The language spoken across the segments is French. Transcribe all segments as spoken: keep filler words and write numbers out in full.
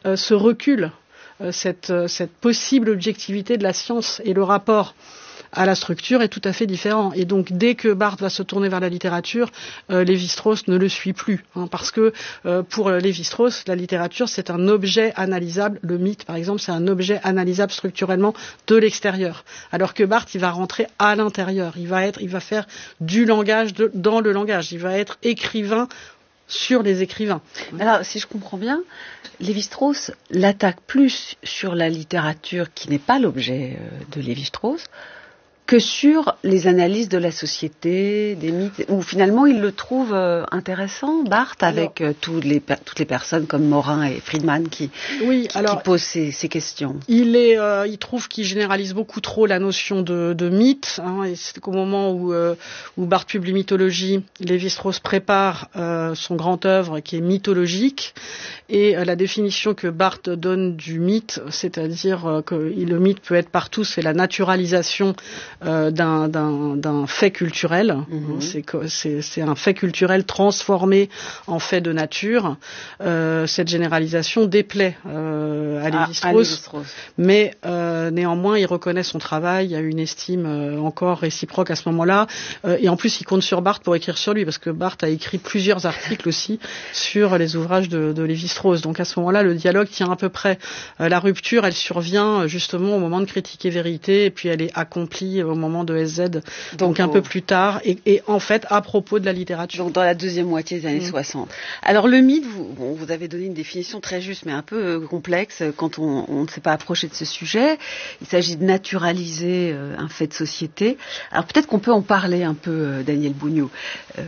euh, ce recul, euh, cette, euh, cette possible objectivité de la science et le rapport à la structure est tout à fait différent. Et donc, dès que Barthes va se tourner vers la littérature, euh, Lévi-Strauss ne le suit plus. Hein, parce que euh, pour Lévi-Strauss, la littérature, c'est un objet analysable. Le mythe, par exemple, c'est un objet analysable structurellement de l'extérieur. Alors que Barthes, il va rentrer à l'intérieur. Il va être, il va faire du langage de, dans le langage. Il va être écrivain sur les écrivains. Alors, si je comprends bien, Lévi-Strauss l'attaque plus sur la littérature qui n'est pas l'objet de Lévi-Strauss que sur les analyses de la société, des mythes, où finalement il le trouve euh, intéressant, Barthes, avec euh, tous les, toutes les personnes comme Morin et Friedman qui, oui, qui, alors, qui posent ces, ces questions. Il, est, euh, il trouve qu'il généralise beaucoup trop la notion de, de mythe, hein, et c'est qu'au moment où, euh, où Barthes publie Mythologie, Lévi-Strauss prépare euh, son grand œuvre qui est mythologique, et euh, la définition que Barthes donne du mythe, c'est-à-dire euh, que le mythe peut être partout, c'est la naturalisation Euh, d'un, d'un, d'un fait culturel. Mmh. C'est, c'est, c'est un fait culturel transformé en fait de nature. Euh, cette généralisation déplaît euh, à Lévi-Strauss, ah, mais euh, néanmoins il reconnaît son travail, il y a une estime euh, encore réciproque à ce moment-là, euh, et en plus il compte sur Barthes pour écrire sur lui, parce que Barthes a écrit plusieurs articles aussi sur les ouvrages de, de Lévi-Strauss. Donc à ce moment-là, le dialogue tient à peu près. Euh, la rupture, elle survient justement au moment de critiquer Vérité, et puis elle est accomplie au moment de S Z, donc, donc un au... peu plus tard, et, et en fait à propos de la littérature. Donc dans la deuxième moitié des années mmh. soixante. Alors le mythe, vous, bon, vous avez donné une définition très juste, mais un peu euh, complexe quand on, on ne s'est pas approché de ce sujet. Il s'agit de naturaliser euh, un fait de société. Alors peut-être qu'on peut en parler un peu, euh, Daniel Bougnaud. Euh,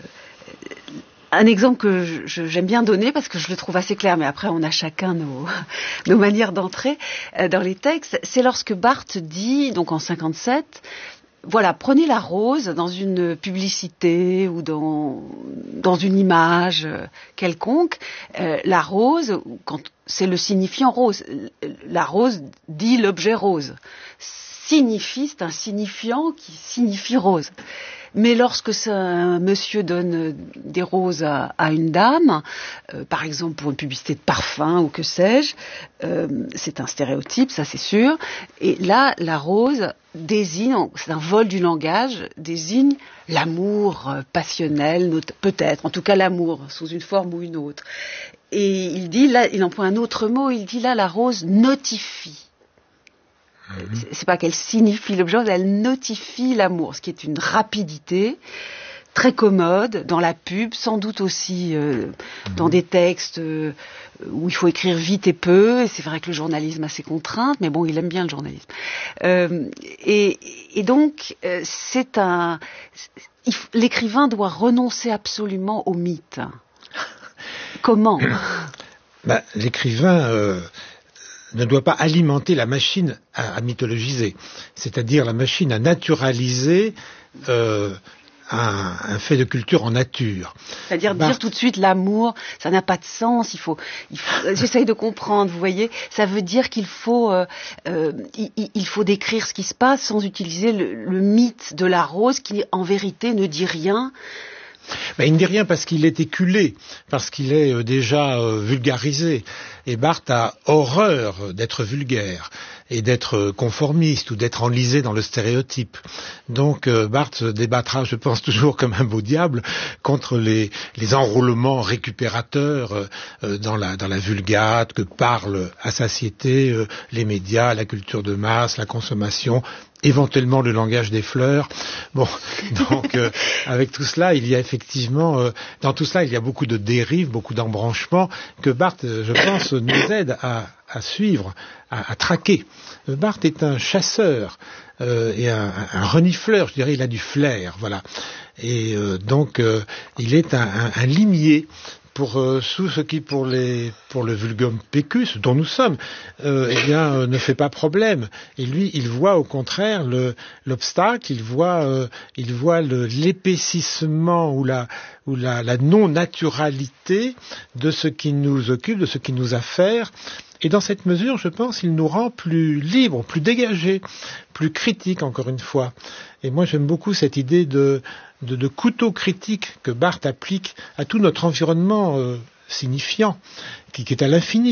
Un exemple que je, j'aime bien donner parce que je le trouve assez clair, mais après on a chacun nos, nos manières d'entrer euh, dans les textes, c'est lorsque Barthes dit, donc en cinquante-sept, voilà, prenez la rose dans une publicité ou dans, dans une image quelconque, euh, la rose, quand c'est le signifiant rose, la rose dit l'objet rose. Signifie, c'est un signifiant qui signifie rose. Mais lorsque ce monsieur donne des roses à, à une dame, euh, par exemple pour une publicité de parfum ou que sais-je, euh, c'est un stéréotype, ça c'est sûr. Et là, la rose désigne, c'est un vol du langage, désigne l'amour passionnel, peut-être, en tout cas l'amour, sous une forme ou une autre. Et il dit, là, il emploie un autre mot, il dit là, la rose notifie. C'est pas qu'elle signifie l'objet, elle notifie l'amour, ce qui est une rapidité très commode dans la pub, sans doute aussi euh, mmh. dans des textes euh, où il faut écrire vite et peu, et c'est vrai que le journalisme a ses contraintes, mais bon, il aime bien le journalisme. Euh, et, et donc, euh, c'est un... Il, l'écrivain doit renoncer absolument au mythe. Comment ? bah, L'écrivain... Euh... ne doit pas alimenter la machine à, à mythologiser, c'est-à-dire la machine à naturaliser euh, un, un fait de culture en nature. C'est-à-dire Barthes... dire tout de suite l'amour, ça n'a pas de sens, il faut, il faut j'essaye de comprendre, vous voyez, ça veut dire qu'il faut, euh, euh, il, il faut décrire ce qui se passe sans utiliser le, le mythe de la rose qui en vérité ne dit rien. Ben, il ne dit rien parce qu'il est éculé, parce qu'il est euh, déjà euh, vulgarisé. Et Barthes a horreur d'être vulgaire et d'être conformiste ou d'être enlisé dans le stéréotype. Donc euh, Barthes se débattra, je pense, toujours comme un beau diable contre les, les enroulements récupérateurs euh, dans, la, dans la vulgate que parlent à satiété euh, les médias, la culture de masse, la consommation, éventuellement le langage des fleurs. Bon, donc euh, avec tout cela, il y a effectivement, euh, dans tout cela, il y a beaucoup de dérives, beaucoup d'embranchements que Barthes, je pense, nous aide à, à suivre, à, à traquer. Barthes est un chasseur euh, et un, un renifleur, je dirais, il a du flair, voilà. Et euh, donc, euh, il est un, un, un limier pour euh, tout ce qui, pour les, pour le vulgum pecus, dont nous sommes, euh, eh bien, euh, ne fait pas problème. Et lui, il voit au contraire le, l'obstacle, il voit, euh, il voit le, l'épaississement ou la, ou la, la non-naturalité de ce qui nous occupe, de ce qui nous affaire. Et dans cette mesure, je pense, il nous rend plus libres, plus dégagés, plus critiques, encore une fois. Et moi, j'aime beaucoup cette idée de, de, de couteau critique que Barthes applique à tout notre environnement euh, signifiant, qui, qui est à l'infini, n'est-ce pas ?